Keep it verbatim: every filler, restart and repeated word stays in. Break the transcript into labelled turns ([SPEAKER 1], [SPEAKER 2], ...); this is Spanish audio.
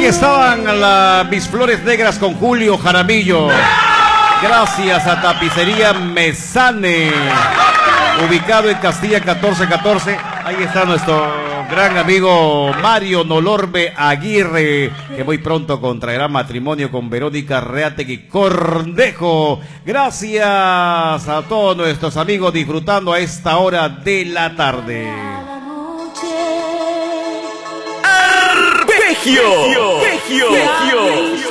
[SPEAKER 1] estaban la, mis flores negras con Julio Jaramillo. Gracias a Tapicería Mesane, ubicado en Castilla catorce catorce. Ahí está nuestro gran amigo Mario Nolorbe Aguirre, que muy pronto contraerá matrimonio con Verónica Reategui Cornejo. Gracias a todos nuestros amigos disfrutando a esta hora de la tarde. Arpegio, Arpegio, Arpegio.